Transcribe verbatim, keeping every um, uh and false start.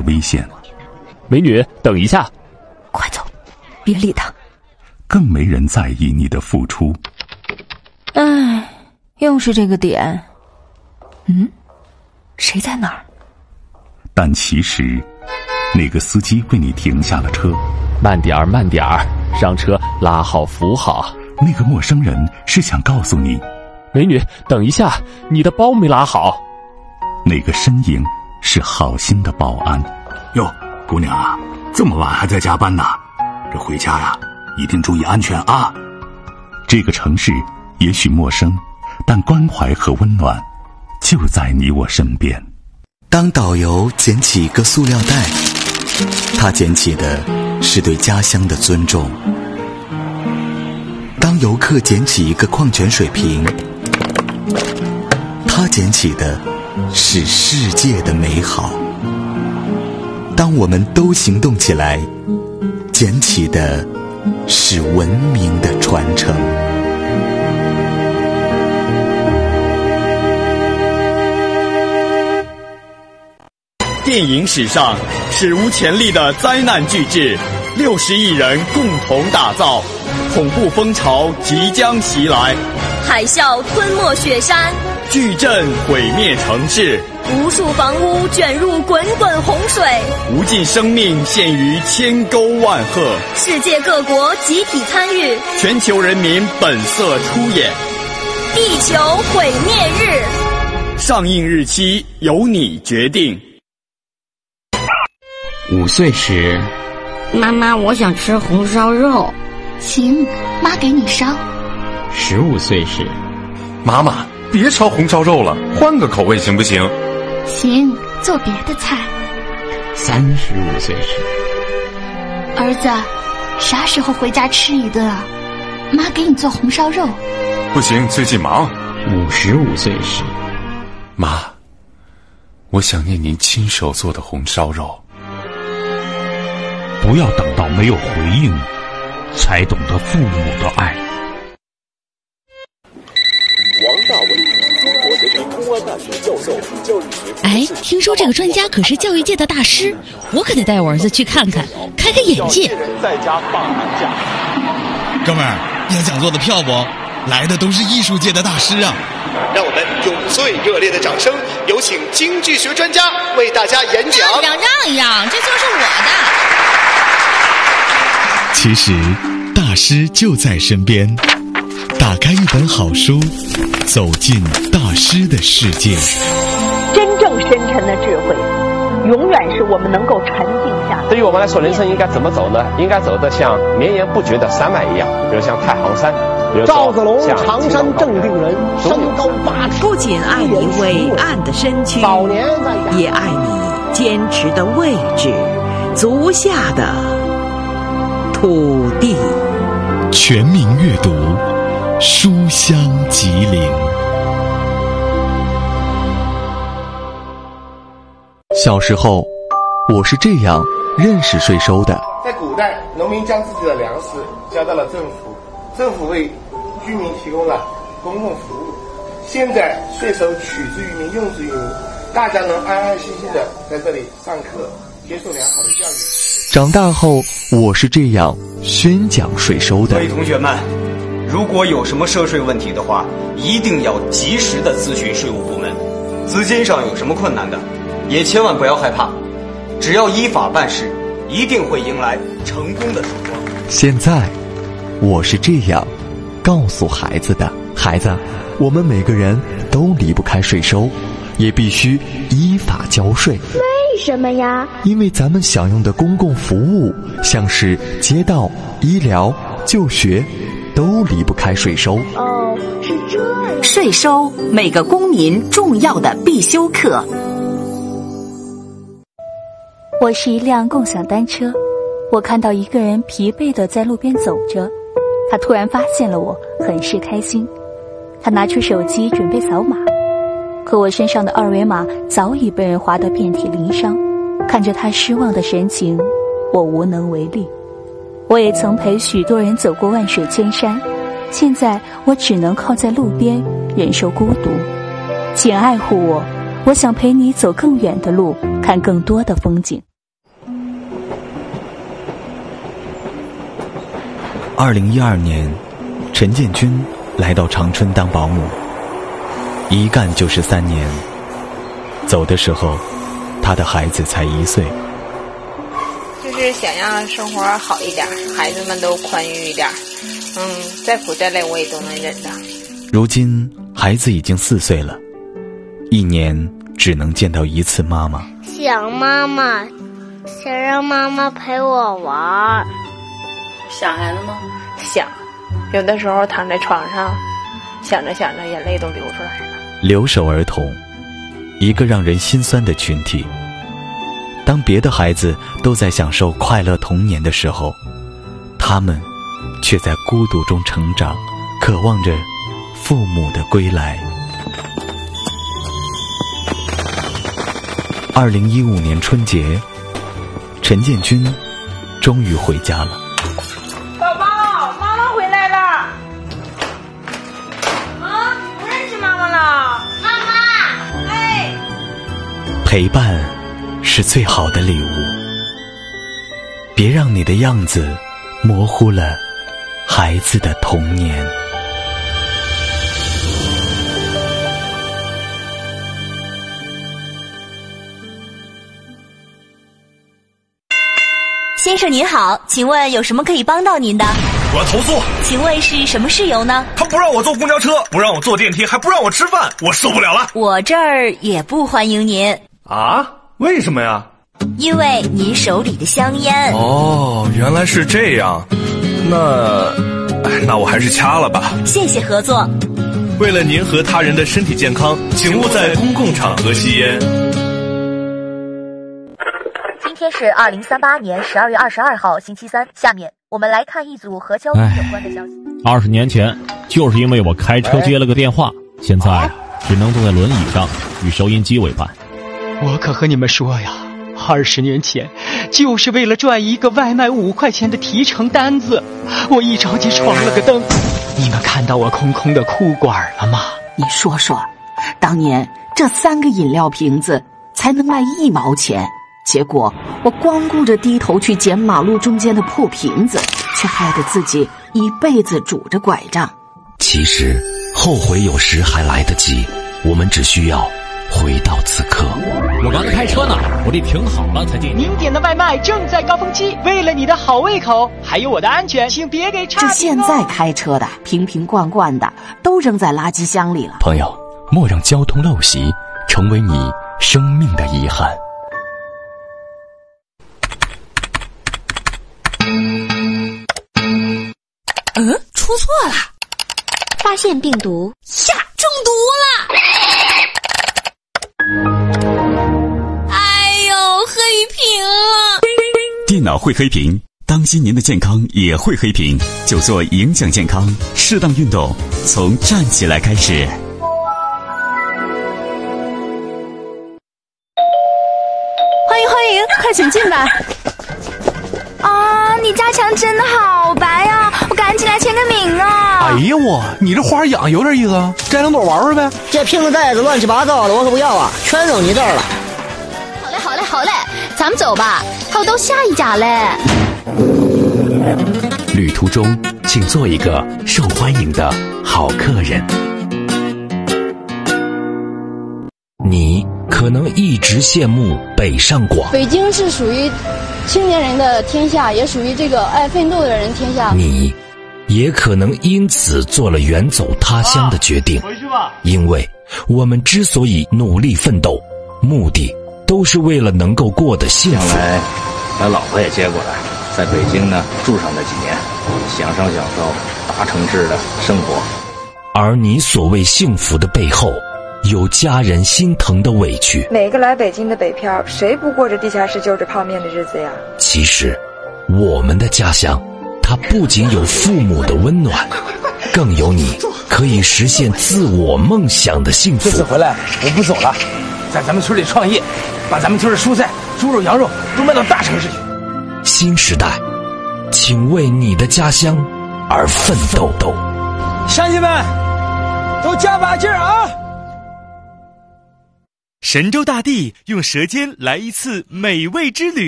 危险。 美女，等一下。 快走，别理他。 更没人在意你的付出。 唉，又是这个点。嗯，谁在哪儿？ 但其实那个司机为你停下了车。 慢点儿慢点儿，让车拉好扶好。 那个陌生人是想告诉你， 美女，等一下，你的包没拉好。 那个身影是好心的保安。 哟，姑娘啊，这么晚还在加班呢，这回家呀一定注意安全啊。 这个城市也许陌生，但关怀和温暖就在你我身边。 当导游捡起一个塑料袋，他捡起的是对家乡的尊重。当游客捡起一个矿泉水瓶，他捡起的是世界的美好。当我们都行动起来，捡起的是文明的传承。 电影史上史无前例的灾难巨制，六十亿人共同打造，恐怖风潮即将袭来， 海啸吞没雪山， 巨震毁灭城市， 无数房屋卷入滚滚洪水， 无尽生命陷于千沟万壑， 世界各国集体参与， 全球人民本色出演。 地球毁灭日， 上映日期由你决定。 五岁时， 妈妈，我想吃红烧肉。 行，妈给你烧。 十五岁时， 妈妈别烧红烧肉了，换个口味行不行？ 行，做别的菜。 三十五岁时， 儿子，啥时候回家吃一顿啊？妈给你做红烧肉。 不行，最近忙。 五十五岁时， 妈，我想念您亲手做的红烧肉。 不要等到没有回应，才懂得父母的爱。 王大伟，中国人民公安大学教授、教育学。 哎，听说这个专家可是教育界的大师，我可得带我儿子去看看，开开眼界。 在家放寒假。 哥们儿，要讲座的票不？来的都是艺术界的大师啊！ 让我们用最热烈的掌声，有请经济学专家为大家演讲。 让一让，让一让，这就是我的。 其实，大师就在身边。打开一本好书，走进大师的世界。 真正深沉的智慧，永远是我们能够沉静下。 对于我们来说，人生应该怎么走呢？应该走得像绵延不绝的山脉一样，比如像太行山。 赵子龙，常山正定人，身高八尺。 不仅爱你伟岸的身躯， 早年也爱你坚持的位置，足下的土地。 全民阅读，书香吉林。 小时候，我是这样认识税收的。 在古代，农民将自己的粮食交到了政府，政府为居民提供了公共服务。现在税收取之于民，用之于民，大家能安安心心的在这里上课，接受良好的教育。 长大后，我是这样宣讲税收的。 各位同学们，如果有什么涉税问题的话，一定要及时的咨询税务部门。资金上有什么困难的，也千万不要害怕，只要依法办事，一定会迎来成功的曙光。 现在，我是这样告诉孩子的：孩子，我们每个人都离不开税收，也必须依法交税。 为什么呀？ 因为咱们享用的公共服务，像是街道、医疗、就学，都离不开税收。 哦，是这样。 税收，每个公民重要的必修课。 我是一辆共享单车，我看到一个人疲惫地在路边走着，他突然发现了我，很是开心。他拿出手机准备扫码，可我身上的二维码早已被人划得遍体鳞伤。看着他失望的神情，我无能为力。我也曾陪许多人走过万水千山，现在我只能靠在路边忍受孤独。请爱护我，我想陪你走更远的路，看更多的风景。 二零一二年，陈建军来到长春当保姆，一干就是三年。走的时候，他的孩子才一岁。 就是想让生活好一点，孩子们都宽裕一点，嗯，再苦再累我也都能忍的。 如今孩子已经四岁了，一年只能见到一次妈妈。 想妈妈，想让妈妈陪我玩。 想孩子吗？想，有的时候躺在床上，想着想着眼泪都流出来了。 留守儿童，一个让人心酸的群体。当别的孩子都在享受快乐童年的时候，他们却在孤独中成长，渴望着父母的归来。二零一五年春节，陈建军终于回家了。 宝宝，妈妈回来了。啊，不认识妈妈了？ 妈妈， 哎， 陪伴是最好的礼物，别让你的样子模糊了孩子的童年。 先生您好，请问有什么可以帮到您的？ 我要投诉。 请问是什么事由呢？ 他不让我坐公交车，不让我坐电梯，还不让我吃饭，我受不了了。 我这儿也不欢迎您。 啊？为什么呀？ 因为您手里的香烟。 哦，原来是这样。那那我还是掐了吧。 谢谢合作。 为了您和他人的身体健康，请勿在公共场合吸烟。 今天是二零三八年十二月二十二号星期三，下面我们来看一组和交通有关的消息。 二十年前，就是因为我开车接了个电话，现在只能坐在轮椅上与收音机为伴。 我可和你们说呀，二十年前就是为了赚一个外卖五块钱的提成单子，我一着急闯了个灯。你们看到我空空的裤管了吗？ 你说说，当年这三个饮料瓶子才能卖一毛钱，结果我光顾着低头去捡马路中间的破瓶子，却害得自己一辈子拄着拐杖。 其实后悔有时还来得及，我们只需要回到此刻。 我刚才开车呢，我得停好了才进。 您点的外卖正在高峰期，为了你的好胃口，还有我的安全，请别给差评哦。 这现在开车的瓶瓶罐罐的都扔在垃圾箱里了。 朋友，莫让交通陋习成为你生命的遗憾。 嗯，出错了， 发现病毒呀，中毒了！哎呦，黑屏了！ 电脑会黑屏，当心您的健康也会黑屏。久坐影响健康，适当运动，从站起来开始。 欢迎欢迎，快请进来。 啊，你家墙真的好白呀！我赶紧来签个名啊！ 哎呀我，你这花养有点意思啊，摘两朵玩玩呗。 这瓶子袋子乱七八糟的，我可不要啊，全扔你这儿了。 好嘞好嘞好嘞，咱们走吧，还有到下一家嘞。 旅途中，请做一个受欢迎的好客人。你可能一直羡慕北上广， 北京是属于青年人的天下，也属于这个爱奋斗的人天下。 你也可能因此做了远走他乡的决定，回去吧。因为我们之所以努力奋斗，目的都是为了能够过得幸福。 将来把老婆也接过来，在北京呢住上那几年，享受享受大城市的生活。 而你所谓幸福的背后，有家人心疼的委屈。 每个来北京的北漂，谁不过着地下室就着泡面的日子呀？ 其实我们的家乡，它不仅有父母的温暖，更有你可以实现自我梦想的幸福。 这次回来我不走了，在咱们村里创业，把咱们村的蔬菜、猪肉、羊肉都卖到大城市去。 新时代，请为你的家乡而奋斗。 乡亲们，都加把劲儿啊！ 神州大地用舌尖来一次美味之旅。